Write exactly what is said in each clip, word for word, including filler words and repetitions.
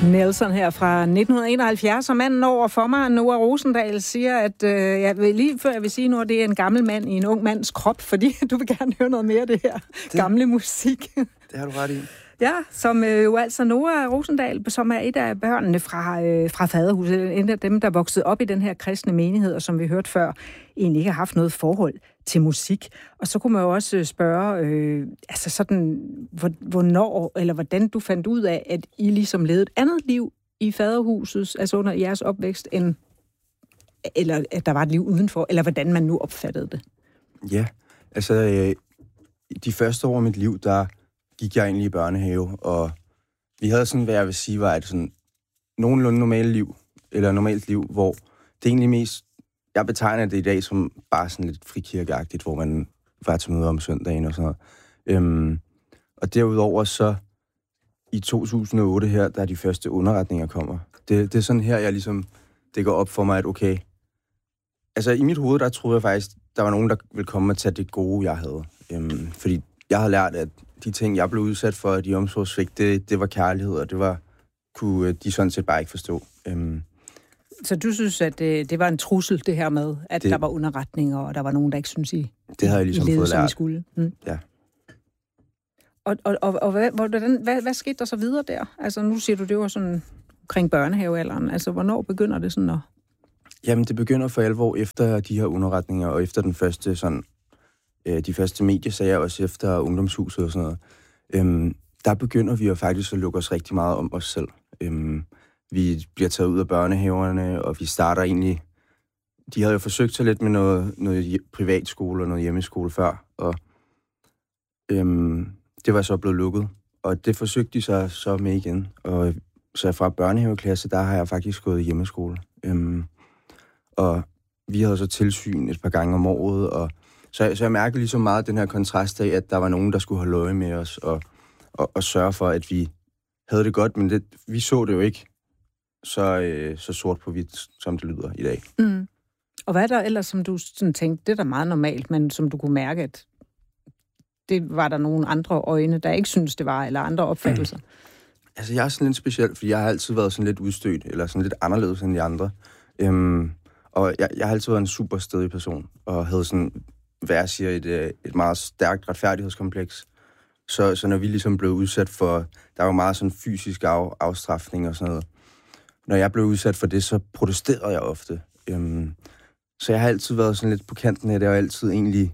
Nelson her fra nitten enoghalvfjerds, og manden over for mig, Noah Rosendahl, siger, at øh, jeg vil, lige før jeg vil sige nu, at det er en gammel mand i en ung mands krop, fordi du vil gerne høre noget mere af det her det, gamle musik. Det har du ret i. Ja, som øh, jo altså Noah Rosendahl, som er et af børnene fra, øh, fra Faderhuset, en af dem, der voksede op i den her kristne menighed, og som vi hørte før, egentlig ikke har haft noget forhold til musik. Og så kunne man jo også spørge, øh, altså sådan, hvornår, eller hvordan du fandt ud af, at I ligesom levede et andet liv i Faderhuset, altså under jeres opvækst, end, eller at der var et liv udenfor, eller hvordan man nu opfattede det. Ja, altså øh, de første år af mit liv, der gik jeg egentlig i børnehave, og vi havde sådan, hvad jeg vil sige, var et sådan nogenlunde normalt liv, eller normalt liv, hvor det egentlig mest, jeg betegner det i dag som bare sådan lidt frikirkeagtigt, hvor man var til møder om søndagen og sådan noget. Øhm, og derudover så i to tusind og otte her, der de første underretninger kommer. Det, det er sådan her, jeg ligesom, det går op for mig, at okay, altså i mit hoved, der troede jeg faktisk, der var nogen, der ville komme og tage det gode, jeg havde. Øhm, fordi jeg havde lært, at de ting, jeg blev udsat for, de omsorgsvigt, det, det var kærlighed, og det var, kunne de sådan set bare ikke forstå. Øhm, Så du synes, at det, det var en trussel, det her med, at det, der var underretninger, og der var nogen, der ikke synes, I, det havde jeg ligesom I levede, fået som lært. I skulle? Mm. Ja. Og, og, og, og hvad, hvordan, hvad, hvad skete der så videre der? Altså, nu siger du, det var sådan omkring børnehavealderen. Altså, hvornår begynder det sådan at... Jamen, det begynder for alvor efter de her underretninger, og efter den første sådan, øh, de første mediesager, også efter ungdomshuset og sådan noget. Øhm, der begynder vi jo faktisk at lukke os rigtig meget om os selv. Øhm, vi bliver taget ud af børnehaverne, og vi starter egentlig... De havde jo forsøgt sig lidt med noget, noget privatskole og noget hjemmeskole før, og øhm, det var så blevet lukket. Og det forsøgte de så, så med igen. Og så fra børnehaveklasse, der har jeg faktisk gået i hjemmeskole. Øhm, og vi havde så tilsyn et par gange om året, og så, så jeg mærkede ligesom meget den her kontrast af, at der var nogen, der skulle holde øje med os, og, og, og sørge for, at vi havde det godt, men det, vi så det jo ikke så, øh, så sort på hvidt, som det lyder i dag. Mm. Og hvad er der ellers, som du sådan tænkte, det er da meget normalt, men som du kunne mærke, at det var der nogle andre øjne, der ikke synes det var, eller andre opfattelser? Mm. Altså, jeg er sådan lidt speciel, fordi jeg har altid været sådan lidt udstødt, eller sådan lidt anderledes end de andre. Øhm, og jeg, jeg har altid været en super stedig person, og havde sådan, hvad jeg siger, et, et meget stærkt retfærdighedskompleks. Så, så når vi ligesom blev udsat for, der var meget sådan fysisk af, afstrafning og sådan noget. Når jeg blev udsat for det, så protesterede jeg ofte. Øhm, så jeg har altid været sådan lidt på kanten af det, og altid egentlig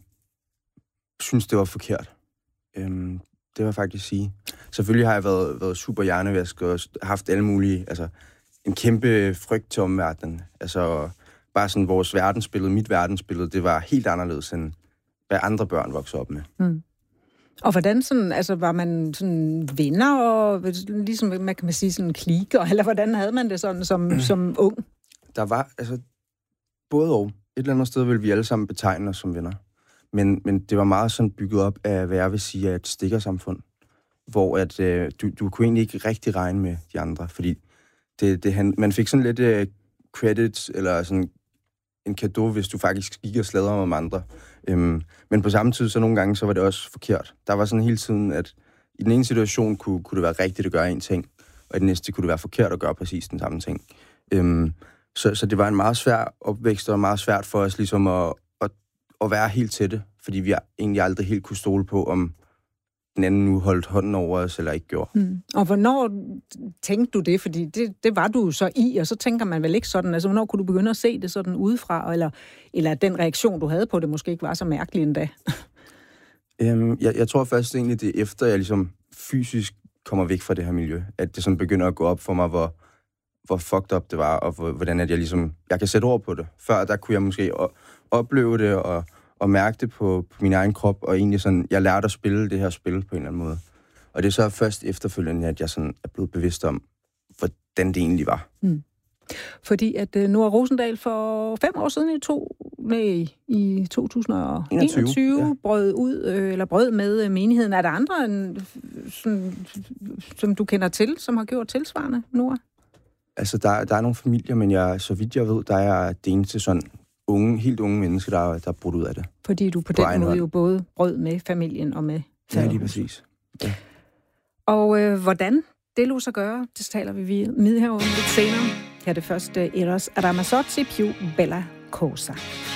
synes det var forkert. Øhm, det vil jeg faktisk sige. Selvfølgelig har jeg været, været super hjernevask og haft alle mulige, altså en kæmpe frygt til omverdenen. Altså bare sådan vores verdensbillede, mit verdensbillede, det var helt anderledes end hvad andre børn voksede op med. Mm. Og hvordan sådan, altså var man sådan venner og ligesom, man kan man sige sådan kliker, eller hvordan havde man det sådan som, mm. som ung? Der var, altså både og. Et eller andet sted ville vi alle sammen betegne os som venner. Men, men det var meget sådan bygget op af, hvad jeg vil sige, af et stikkersamfund, hvor at, øh, du, du kunne egentlig ikke rigtig regne med de andre, fordi det, det, man fik sådan lidt øh, credit, eller sådan en cadeau, hvis du faktisk gik og sladrede om andre. Øhm, men på samme tid, så nogle gange, så var det også forkert. Der var sådan hele tiden, at i den ene situation kunne, kunne det være rigtigt at gøre en ting, og i den næste kunne det være forkert at gøre præcis den samme ting. Øhm, så, så det var en meget svær opvækst, og meget svært for os ligesom at, at, at være helt tætte, fordi vi egentlig aldrig helt kunne stole på, om den anden nu holdt hånden over os, eller ikke gjorde. Hmm. Og hvornår tænkte du det? Fordi det, det var du så i, og så tænker man vel ikke sådan, altså hvornår kunne du begynde at se det sådan udefra, eller, eller den reaktion, du havde på det, måske ikke var så mærkelig endda? øhm, jeg, jeg tror først egentlig, det er efter, jeg ligesom fysisk kommer væk fra det her miljø, at det sådan begynder at gå op for mig, hvor, hvor fucked up det var, og hvor, hvordan at jeg ligesom, jeg kan sætte ord på det. Før, der kunne jeg måske opleve det, og og mærke det på, på min egen krop, og egentlig sådan, jeg lærte at spille det her spil på en eller anden måde. Og det er så først efterfølgende, at jeg sådan er blevet bevidst om, hvordan det egentlig var. Mm. Fordi at uh, Noah Rosendahl for fem år siden i, to, nej, i to tusind og enogtyve ja. brød ud, øh, eller brød med øh, menigheden. Er der andre, end, sådan, som du kender til, som har gjort tilsvarende, Noah? Altså, der, der er nogle familier, men jeg, så vidt jeg ved, der er det eneste sådan unge, helt unge mennesker, der, der er brudt ud af det. Fordi du på, på den måde hånd. jo både brød med familien og med Faderhuset. Ja, lige præcis. Ja. Og øh, hvordan det lå sig gøre. Det taler vi med her lidt senere. Her er det første Eros Ramazzotti, Più Bella Cosa.